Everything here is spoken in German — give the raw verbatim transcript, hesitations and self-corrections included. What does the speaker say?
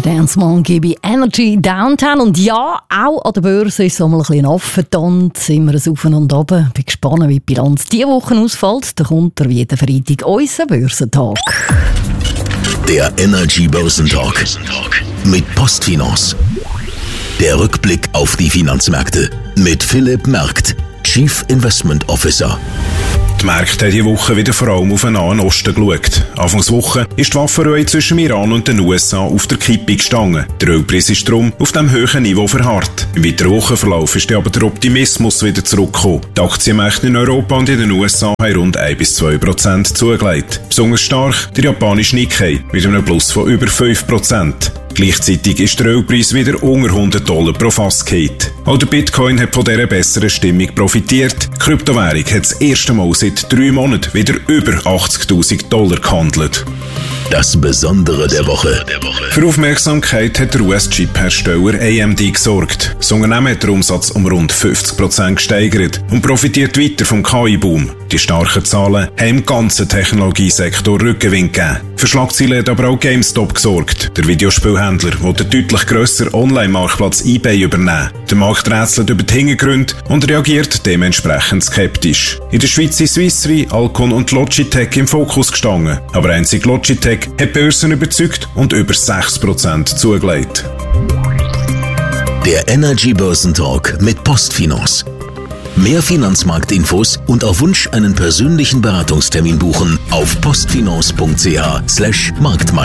Der Dance-Mann Gibi Energy Downtown. Und ja, auch an der Börse ist es einmal ein bisschen offen. Dann sind wir ein Auf und Ab. Ich bin gespannt, wie die Bilanz diese Woche ausfällt. Da kommt er wie jeden Freitag unser Börsentag. Der Energy Börsentag mit Postfinance. Der Rückblick auf die Finanzmärkte mit Philipp Merkt, Chief Investment Officer. Die Märkte haben diese Woche wieder vor allem auf den Nahen Osten geschaut. Anfangswoche ist die Waffenruhe zwischen dem Iran und den U S A auf der Kippe gestanden. Der Ölpreis ist darum auf diesem hohen Niveau verharrt. Im weiteren Wochenverlauf ist aber der Optimismus wieder zurückgekommen. Die Aktienmärkte in Europa und in den U S A haben rund ein bis zwei Prozent zugelegt. Besonders stark der japanische Nikkei mit einem Plus von über fünf Prozent. Gleichzeitig ist der Ölpreis wieder unter hundert Dollar pro Fass gefallen. Auch der Bitcoin hat von dieser besseren Stimmung profitiert. Die Kryptowährung hat das erste Mal seit drei Monaten wieder über achtzigtausend Dollar gehandelt. Das Besondere der Woche. Für Aufmerksamkeit hat der U S-Chip-Hersteller A M D gesorgt. Das Unternehmen hat den Umsatz um rund fünfzig Prozent gesteigert und profitiert weiter vom K I-Boom. Die starken Zahlen haben im ganzen Technologiesektor Rückgewinn gegeben. Für Schlagzeilen hat aber auch GameStop gesorgt. Der Videospielhändler will den deutlich grösseren Online-Marktplatz eBay übernehmen. Der Markt rätselt über die Hintergründe und reagiert dementsprechend skeptisch. In der Schweiz sind Swiss Re, Alcon und Logitech im Fokus gestanden. Aber einzig Logitech hat Börsen überzeugt und über sechs Prozent zugelegt. Der Energy Börsentalk mit Postfinance. Mehr Finanzmarktinfos und auf Wunsch einen persönlichen Beratungstermin buchen auf postfinance punkt c h slash marktmeister.